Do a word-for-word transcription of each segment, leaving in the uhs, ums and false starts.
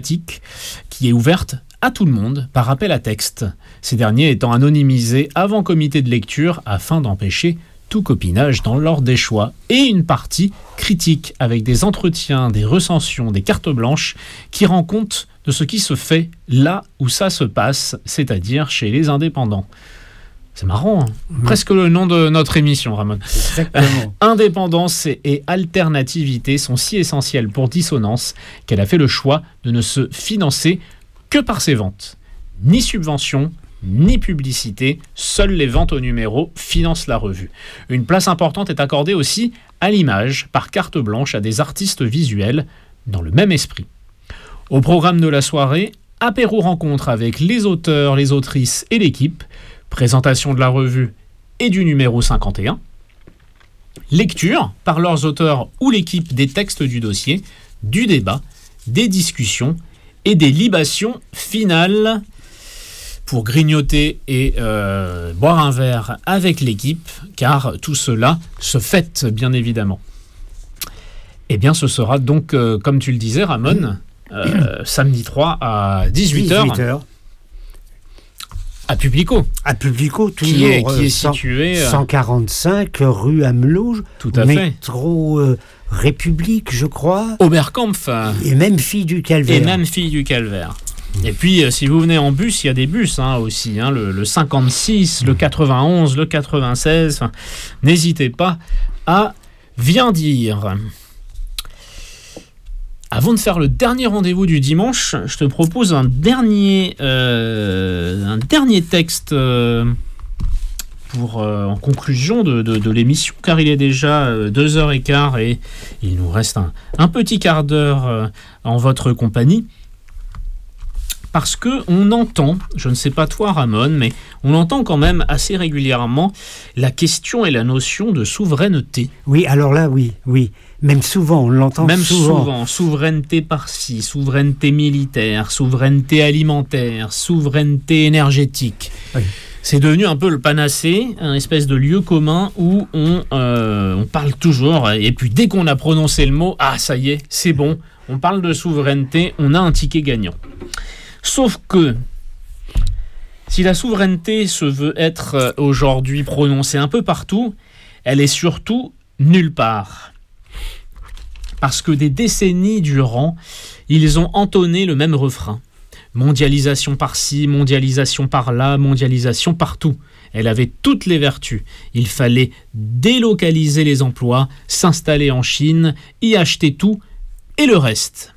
critique qui est ouverte à tout le monde par appel à texte, ces derniers étant anonymisés avant comité de lecture afin d'empêcher tout copinage dans l'ordre des choix, et une partie critique avec des entretiens, des recensions, des cartes blanches qui rend compte de ce qui se fait là où ça se passe, c'est-à-dire chez les indépendants. C'est marrant, hein mmh. Presque le nom de notre émission, Ramon. Exactement. Indépendance et, et alternativité sont si essentielles pour Dissonance qu'elle a fait le choix de ne se financer que par ses ventes. Ni subvention, ni publicité, seules les ventes au numéro financent la revue. Une place importante est accordée aussi à l'image, par carte blanche, à des artistes visuels dans le même esprit. Au programme de la soirée, apéro rencontre avec les auteurs, les autrices et l'équipe, présentation de la revue et du numéro cinquante et un, lecture par leurs auteurs ou l'équipe des textes du dossier, du débat, des discussions et des libations finales pour grignoter et euh, boire un verre avec l'équipe, car tout cela se fête bien évidemment. Eh bien, ce sera donc, euh, comme tu le disais, Ramon, euh, samedi trois à dix-huit heures. dix-huit heures. À Publico. À Publico, toujours. Qui est, qui est cent, situé... cent quarante-cinq rue Amelouge. Tout à fait. Métro euh, République, je crois. Oberkampf. Et même Fille du Calvaire. Et même Fille du Calvaire. Et puis, euh, si vous venez en bus, il y a des bus hein, aussi. Hein, le, le cinquante-six, le quatre-vingt-onze, le quatre-vingt-seize. N'hésitez pas à bien dire. Avant de faire le dernier rendez-vous du dimanche, je te propose un dernier, euh, un dernier texte euh, pour, euh, en conclusion de, de, de l'émission, car il est déjà euh, deux heures et quart et il nous reste un, un petit quart d'heure euh, en votre compagnie. Parce qu'on entend, je ne sais pas toi Ramon, mais on entend quand même assez régulièrement la question et la notion de souveraineté. Oui, alors là, oui, oui. Même souvent, on l'entend Même souvent. souvent, souveraineté par-ci, souveraineté militaire, souveraineté alimentaire, souveraineté énergétique. Oui. C'est devenu un peu le panacée, un espèce de lieu commun où on, euh, on parle toujours, et puis dès qu'on a prononcé le mot, ah ça y est, c'est bon, on parle de souveraineté, on a un ticket gagnant. Sauf que, si la souveraineté se veut être aujourd'hui prononcée un peu partout, elle est surtout nulle part. Parce que des décennies durant, ils ont entonné le même refrain. Mondialisation par-ci, mondialisation par-là, mondialisation partout. Elle avait toutes les vertus. Il fallait délocaliser les emplois, s'installer en Chine, y acheter tout et le reste.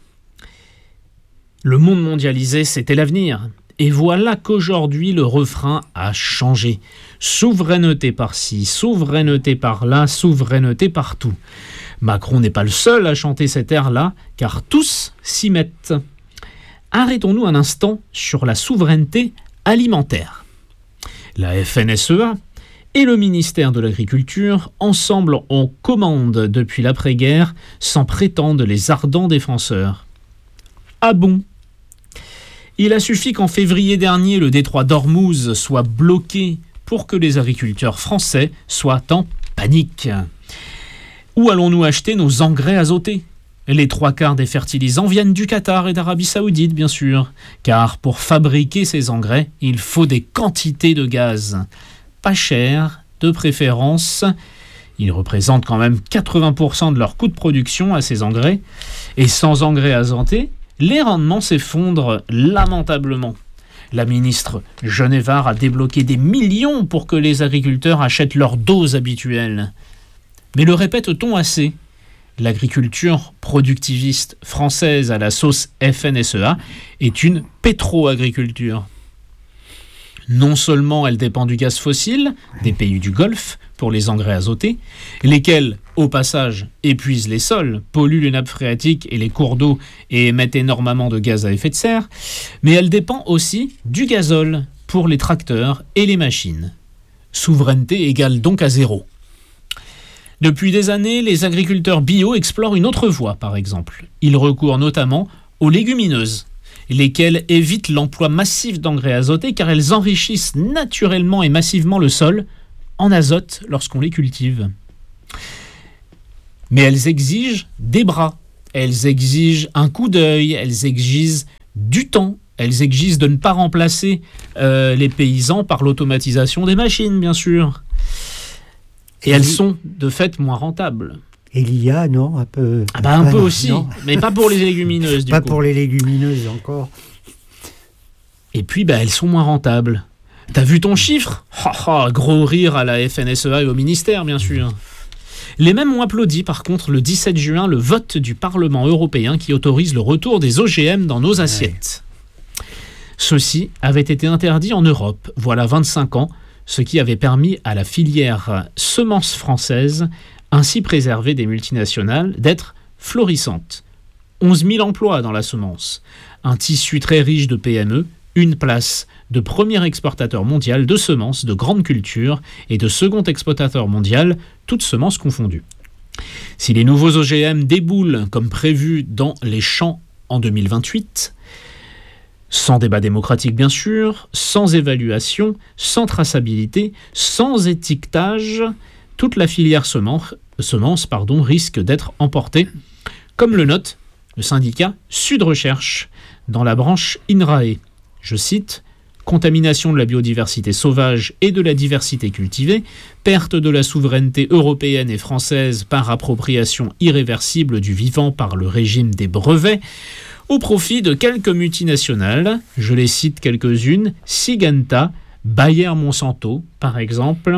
Le monde mondialisé, c'était l'avenir. Et voilà qu'aujourd'hui, le refrain a changé. Souveraineté par-ci, souveraineté par-là, souveraineté partout. Macron n'est pas le seul à chanter cet air-là, car tous s'y mettent. Arrêtons-nous un instant sur la souveraineté alimentaire. La F N S E A et le ministère de l'Agriculture, ensemble, ont commande depuis l'après-guerre, s'en prétendent les ardents défenseurs. Ah bon ? Il a suffi qu'en février dernier, le détroit d'Ormuz soit bloqué pour que les agriculteurs français soient en panique. Où allons-nous acheter nos engrais azotés ? Les trois quarts des fertilisants viennent du Qatar et d'Arabie Saoudite, bien sûr, car pour fabriquer ces engrais, il faut des quantités de gaz. Pas cher, de préférence. Ils représentent quand même quatre-vingts pour cent de leur coût de production à ces engrais. Et sans engrais azotés, les rendements s'effondrent lamentablement. La ministre Genevard a débloqué des millions pour que les agriculteurs achètent leur dose habituelle. Mais le répète-t-on assez ? L'agriculture productiviste française à la sauce F N S E A est une pétro-agriculture. Non seulement elle dépend du gaz fossile, des pays du Golfe, pour les engrais azotés, lesquels, au passage, épuisent les sols, polluent les nappes phréatiques et les cours d'eau et émettent énormément de gaz à effet de serre, mais elle dépend aussi du gazole pour les tracteurs et les machines. Souveraineté égale donc à zéro. Depuis des années, les agriculteurs bio explorent une autre voie, par exemple. Ils recourent notamment aux légumineuses, lesquelles évitent l'emploi massif d'engrais azotés car elles enrichissent naturellement et massivement le sol en azote lorsqu'on les cultive. Mais elles exigent des bras, elles exigent un coup d'œil, elles exigent du temps. Elles exigent de ne pas remplacer euh, les paysans par l'automatisation des machines, bien sûr. Et, Et elles il... sont, de fait, moins rentables. Et l'I A, non, un peu. Ah bah un ah peu non, aussi, non. Mais pas pour les légumineuses, du pas coup. Pas pour les légumineuses, encore. Et puis, bah, elles sont moins rentables. T'as vu ton chiffre ? Ha, ha, gros rire à la F N S E A et au ministère, bien sûr. Les mêmes ont applaudi, par contre, le dix-sept juin, le vote du Parlement européen qui autorise le retour des O G M dans nos assiettes. Ouais. Ceux-ci avaient été interdits en Europe, voilà vingt-cinq ans, ce qui avait permis à la filière semences française, ainsi préservée des multinationales, d'être florissante. onze mille emplois dans la semence, un tissu très riche de P M E, une place de premier exportateur mondial de semences de grande culture et de second exportateur mondial, toutes semences confondues. Si les nouveaux O G M déboulent comme prévu dans les champs en deux mille vingt-huit, sans débat démocratique bien sûr, sans évaluation, sans traçabilité, sans étiquetage, toute la filière semence, semence, pardon, risque d'être emportée, comme le note le syndicat Sud Recherche dans la branche INRAE. Je cite « Contamination de la biodiversité sauvage et de la diversité cultivée, perte de la souveraineté européenne et française par appropriation irréversible du vivant par le régime des brevets, au profit de quelques multinationales, je les cite quelques-unes, Syngenta, Bayer-Monsanto, par exemple.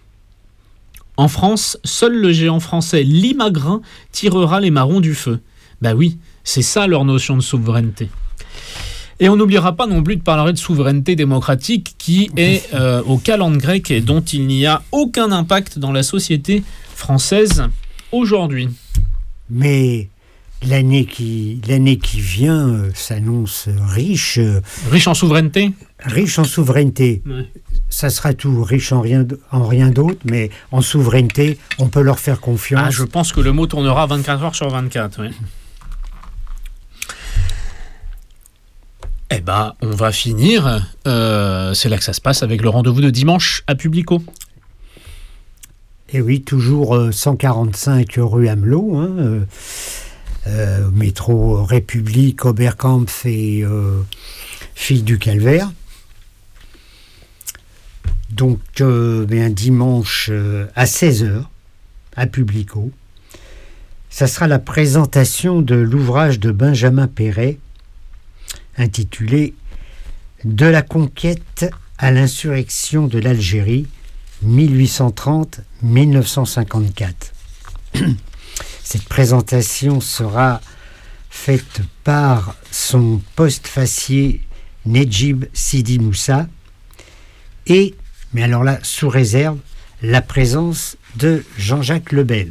En France, seul le géant français Limagrain tirera les marrons du feu. Ben oui, c'est ça leur notion de souveraineté. Et on n'oubliera pas non plus de parler de souveraineté démocratique qui est euh, au calendrier grec et dont il n'y a aucun impact dans la société française aujourd'hui. Mais l'année qui, l'année qui vient euh, s'annonce riche. Euh, riche en souveraineté ? Riche en souveraineté. Ouais. Ça sera tout, riche en rien, en rien d'autre, mais en souveraineté, on peut leur faire confiance. Ah, je pense que le mot tournera vingt-quatre heures sur vingt-quatre, oui. Eh bien, on va finir, euh, c'est là que ça se passe, avec le rendez-vous de dimanche à Publico. Et oui, toujours euh, cent quarante-cinq rue Amelot, hein, euh, euh, métro République, Oberkampf et euh, Fille du Calvaire. Donc, euh, bien, dimanche euh, à seize heures, à Publico, ça sera la présentation de l'ouvrage de Benjamin Péret, intitulé « De la conquête à l'insurrection de l'Algérie, mille huit cent trente à mille neuf cent cinquante-quatre ». Cette présentation sera faite par son postfacier Nedjib Sidi Moussa et, mais alors là, sous réserve, la présence de Jean-Jacques Lebel.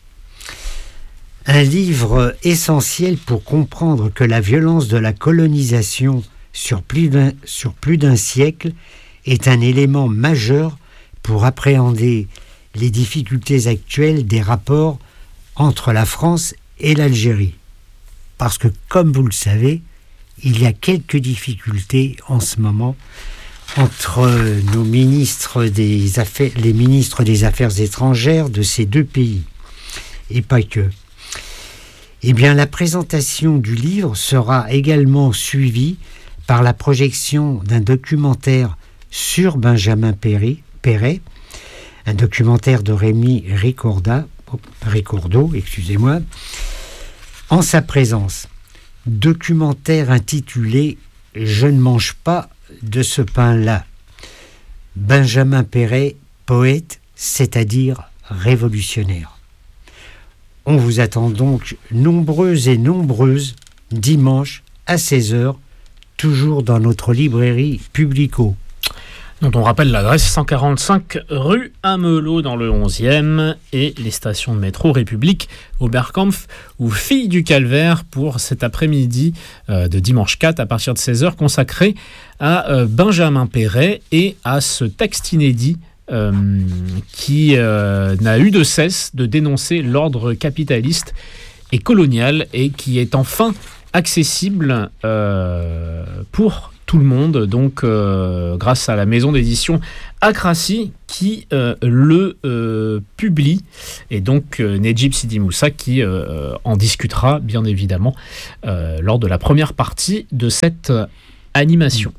Un livre essentiel pour comprendre que la violence de la colonisation sur plus d'un, sur plus d'un siècle est un élément majeur pour appréhender les difficultés actuelles des rapports entre la France et l'Algérie. Parce que, comme vous le savez, il y a quelques difficultés en ce moment entre nos ministres des affaires, les ministres des Affaires étrangères de ces deux pays, et pas que. Eh bien, la présentation du livre sera également suivie par la projection d'un documentaire sur Benjamin Péret, un documentaire de Rémi Ricorda, Ricordo, excusez-moi, en sa présence. Documentaire intitulé « Je ne mange pas de ce pain-là ». Benjamin Péret, poète, c'est-à-dire révolutionnaire. On vous attend donc nombreux et nombreuses dimanche à seize heures, toujours dans notre librairie Publico. Dont on rappelle l'adresse cent quarante-cinq rue Amelot dans le onzième et les stations de métro République, Oberkampf ou Fille du Calvaire pour cet après-midi euh, de dimanche quatre à partir de seize heures consacré à euh, Benjamin Péret et à ce texte inédit Euh, qui euh, n'a eu de cesse de dénoncer l'ordre capitaliste et colonial et qui est enfin accessible euh, pour tous. tout le monde, donc euh, grâce à la maison d'édition Akrasi qui euh, le euh, publie, et donc euh, Nedjib Sidi Moussa qui euh, en discutera bien évidemment euh, lors de la première partie de cette euh, animation.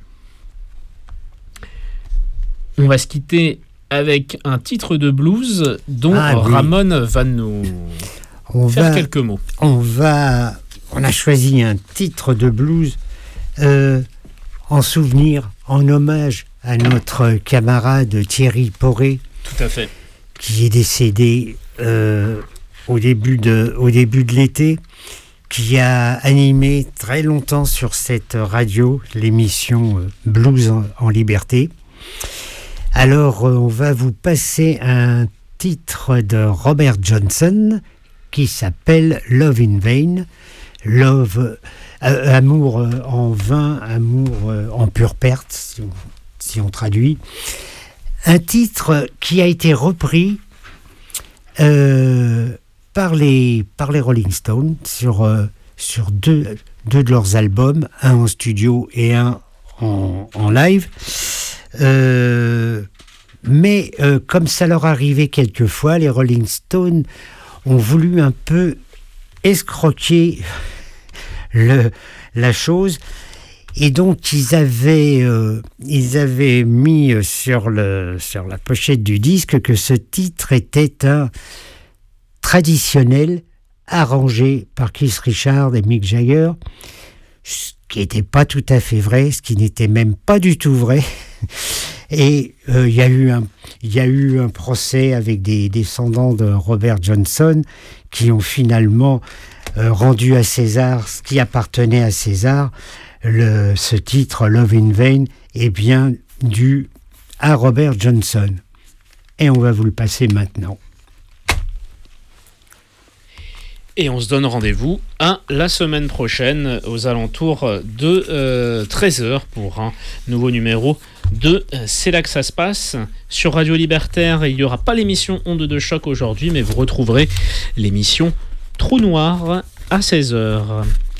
On va se quitter avec un titre de blues dont ah, oui. Ramon va nous on faire va, quelques mots. On va, on a choisi un titre de blues euh, en souvenir, en hommage à notre camarade Thierry Poré. Tout à fait. Qui est décédé euh, au début de, au début de l'été, qui a animé très longtemps sur cette radio l'émission euh, Blues en, en liberté. Alors, euh, on va vous passer un titre de Robert Johnson qui s'appelle Love in Vain. Love, euh, amour euh, en vain, amour euh, en pure perte, si on, si on traduit. Un titre qui a été repris euh, par, les, par les Rolling Stones sur, euh, sur deux, deux de leurs albums, un en studio et un en, en live. Euh, mais euh, comme ça leur arrivait quelquefois, les Rolling Stones ont voulu un peu escroquer le, la chose, et donc ils avaient, euh, ils avaient mis sur, le, sur la pochette du disque que ce titre était un traditionnel arrangé par Keith Richards et Mick Jagger, ce qui n'était pas tout à fait vrai, ce qui n'était même pas du tout vrai. Et il euh, y a eu un, il y a eu un procès avec des descendants de Robert Johnson qui ont finalement euh, rendu à César ce qui appartenait à César. Le, ce titre Love in Vain est bien dû à Robert Johnson. Et on va vous le passer maintenant. Et on se donne rendez-vous à la semaine prochaine aux alentours de euh, treize heures pour un nouveau numéro de C'est là que ça se passe sur Radio Libertaire. Il n'y aura pas l'émission Onde de choc aujourd'hui, mais vous retrouverez l'émission Trou Noir à seize heures.